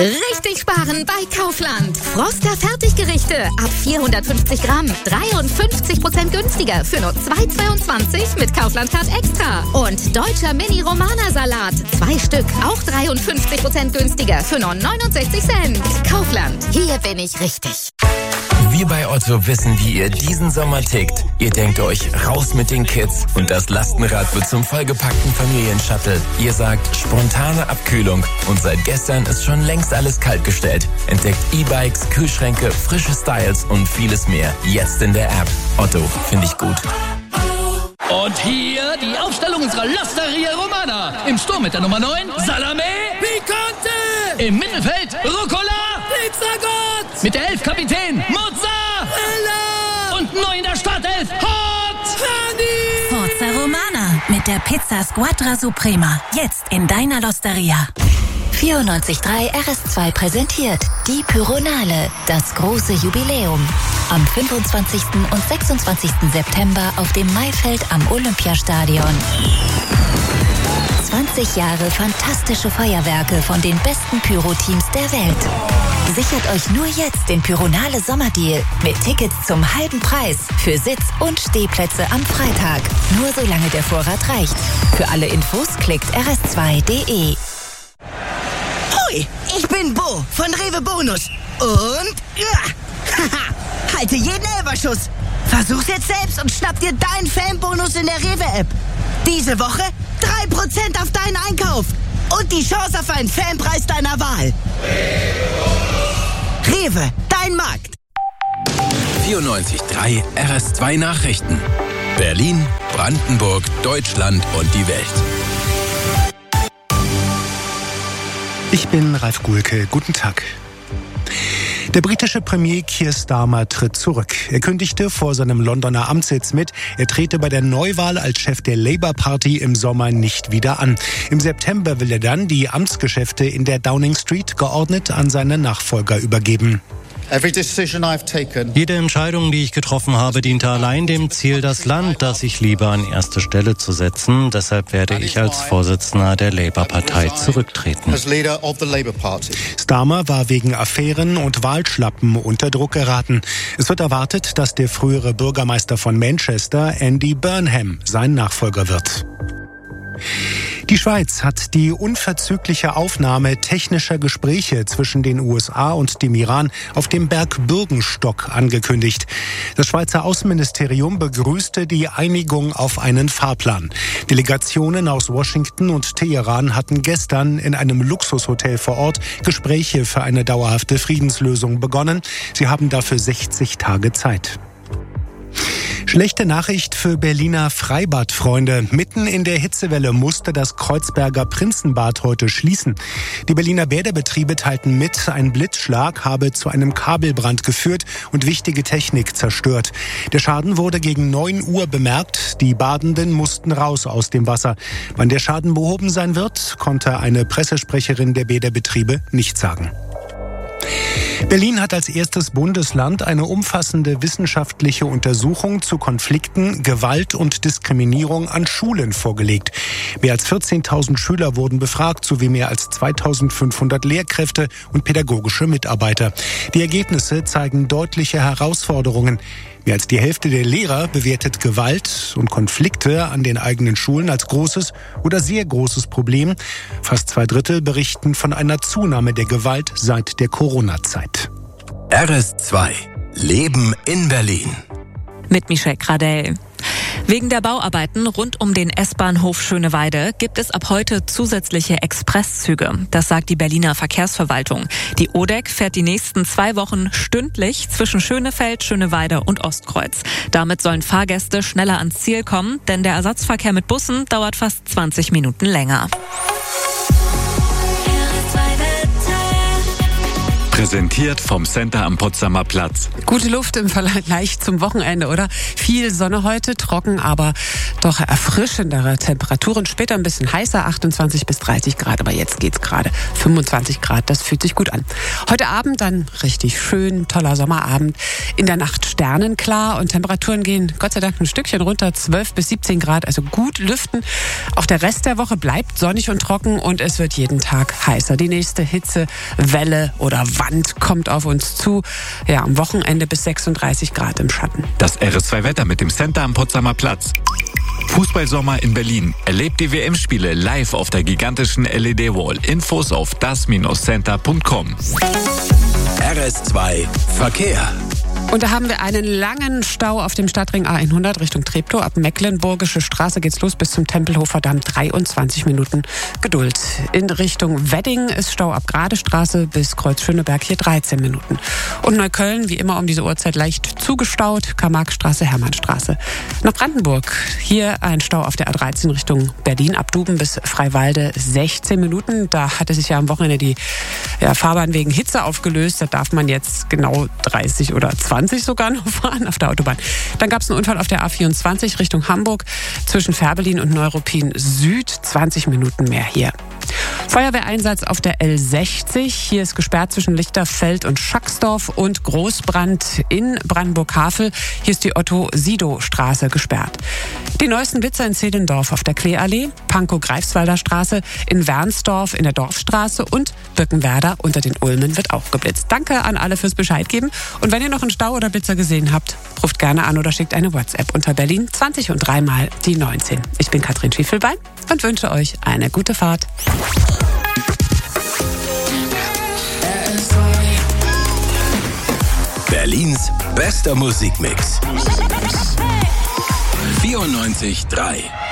Richtig sparen bei Kaufland. Froster Fertiggerichte ab 450 Gramm. 53% günstiger für nur 2,22 mit Kaufland Card Extra. Und deutscher Mini-Romana-Salat. 2 Stück, auch 53% günstiger für nur 69 Cent. Kaufland, hier bin ich richtig. Wir bei Otto wissen, wie ihr diesen Sommer tickt. Ihr denkt euch, raus mit den Kids und das Lastenrad wird zum vollgepackten Familienshuttle. Ihr sagt, spontane Abkühlung und seit gestern ist schon längst alles kaltgestellt. Entdeckt E-Bikes, Kühlschränke, frische Styles und vieles mehr. Jetzt in der App. Otto, finde ich gut. Und hier die Aufstellung unserer L'Osteria Romana. Im Sturm mit der Nummer 9, Salame Picante. Im Mittelfeld, Rucola Pizzagot. Mit der 11 Kapitän, Mozzarella. Und neu in der Startelf, Hot Honey. Forza Romana mit der Pizza Squadra Suprema. Jetzt in deiner L'Osteria. 94.3 RS2 präsentiert die Pyronale, das große Jubiläum. Am 25. und 26. September auf dem Maifeld am Olympiastadion. 20 Jahre fantastische Feuerwerke von den besten Pyro-Teams der Welt. Sichert euch nur jetzt den Pyronale Sommerdeal mit Tickets zum halben Preis für Sitz- und Stehplätze am Freitag. Nur solange der Vorrat reicht. Für alle Infos klickt rs2.de. Hoi, ich bin Bo von Rewe Bonus. Und halte jeden Elferschuss. Versuch's jetzt selbst und schnapp dir deinen Fanbonus in der Rewe-App. Diese Woche 3% auf deinen Einkauf und die Chance auf einen Fanpreis deiner Wahl. Rewe, dein Markt. 94.3 RS2 Nachrichten. Berlin, Brandenburg, Deutschland und die Welt. Ich bin Ralf Guhlke. Guten Tag. Der britische Premier Keir Starmer tritt zurück. Er kündigte vor seinem Londoner Amtssitz mit, er trete bei der Neuwahl als Chef der Labour Party im Sommer nicht wieder an. Im September will er dann die Amtsgeschäfte in der Downing Street geordnet an seine Nachfolger übergeben. Jede Entscheidung, die ich getroffen habe, diente allein dem Ziel, das Land, das ich liebe, an erste Stelle zu setzen. Deshalb werde ich als Vorsitzender der Labour-Partei zurücktreten. Starmer war wegen Affären und Wahlschlappen unter Druck geraten. Es wird erwartet, dass der frühere Bürgermeister von Manchester, Andy Burnham, sein Nachfolger wird. Die Schweiz hat die unverzügliche Aufnahme technischer Gespräche zwischen den USA und dem Iran auf dem Berg Bürgenstock angekündigt. Das Schweizer Außenministerium begrüßte die Einigung auf einen Fahrplan. Delegationen aus Washington und Teheran hatten gestern in einem Luxushotel vor Ort Gespräche für eine dauerhafte Friedenslösung begonnen. Sie haben dafür 60 Tage Zeit. Schlechte Nachricht für Berliner Freibadfreunde. Mitten in der Hitzewelle musste das Kreuzberger Prinzenbad heute schließen. Die Berliner Bäderbetriebe teilten mit, ein Blitzschlag habe zu einem Kabelbrand geführt und wichtige Technik zerstört. Der Schaden wurde gegen 9 Uhr bemerkt. Die Badenden mussten raus aus dem Wasser. Wann der Schaden behoben sein wird, konnte eine Pressesprecherin der Bäderbetriebe nicht sagen. Berlin hat als erstes Bundesland eine umfassende wissenschaftliche Untersuchung zu Konflikten, Gewalt und Diskriminierung an Schulen vorgelegt. Mehr als 14.000 Schüler wurden befragt, sowie mehr als 2.500 Lehrkräfte und pädagogische Mitarbeiter. Die Ergebnisse zeigen deutliche Herausforderungen. Mehr als die Hälfte der Lehrer bewertet Gewalt und Konflikte an den eigenen Schulen als großes oder sehr großes Problem. Fast 2/3 berichten von einer Zunahme der Gewalt seit der Corona-Zeit. RS2 Leben in Berlin. Mit Michelle Gradell. Wegen der Bauarbeiten rund um den S-Bahnhof Schöneweide gibt es ab heute zusätzliche Expresszüge. Das sagt die Berliner Verkehrsverwaltung. Die ODEC fährt die nächsten 2 Wochen stündlich zwischen Schönefeld, Schöneweide und Ostkreuz. Damit sollen Fahrgäste schneller ans Ziel kommen, denn der Ersatzverkehr mit Bussen dauert fast 20 Minuten länger. Präsentiert vom Center am Potsdamer Platz. Gute Luft im Vergleich zum Wochenende, oder? Viel Sonne heute, trocken, aber doch erfrischendere Temperaturen. Später ein bisschen heißer, 28 bis 30 Grad, aber jetzt geht's gerade 25 Grad. Das fühlt sich gut an. Heute Abend dann richtig schön, toller Sommerabend. In der Nacht sternenklar und Temperaturen gehen Gott sei Dank ein Stückchen runter, 12 bis 17 Grad, also gut lüften. Auch der Rest der Woche bleibt sonnig und trocken und es wird jeden Tag heißer. Die nächste Hitzewelle oder Wand kommt auf uns zu. Ja, am Wochenende bis 36 Grad im Schatten. Das RS2-Wetter mit dem Center am Potsdamer Platz. Fußballsommer in Berlin. Erlebt die WM-Spiele live auf der gigantischen LED-Wall. Infos auf das-center.com. RS2 Verkehr. Und da haben wir einen langen Stau auf dem Stadtring A100 Richtung Treptow. Ab Mecklenburgische Straße geht's los bis zum Tempelhofer Damm. 23 Minuten Geduld. In Richtung Wedding ist Stau ab Gradestraße bis Kreuz Schöneberg, hier 13 Minuten. Und Neukölln, wie immer um diese Uhrzeit, leicht zugestaut. Karl-Marx-Straße, Hermannstraße. Nach Brandenburg. Hier ein Stau auf der A13 Richtung Berlin. Ab Duben bis Freiwalde 16 Minuten. Da hatte sich ja am Wochenende die Fahrbahn wegen Hitze aufgelöst. Da darf man jetzt genau 30 oder 20 sogar noch fahren auf der Autobahn. Dann gab es einen Unfall auf der A24 Richtung Hamburg zwischen Fährberlin und Neuruppin Süd. 20 Minuten mehr hier. Feuerwehreinsatz auf der L60. Hier ist gesperrt zwischen Lichterfeld und Schacksdorf und Großbrand in Brandenburg-Havel. Hier ist die Otto-Sido-Straße gesperrt. Die neuesten Blitzer in Zehlendorf auf der Kleeallee, Pankow-Greifswalder Straße, in Wernsdorf in der Dorfstraße und Birkenwerder unter den Ulmen wird auch geblitzt. Danke an alle fürs Bescheid geben. Und wenn ihr noch einen Stau oder Blitzer gesehen habt, ruft gerne an oder schickt eine WhatsApp unter Berlin 20 und 3 mal die 19. Ich bin Katrin Schiefelbein und wünsche euch eine gute Fahrt. Berlins bester Musikmix. 94.3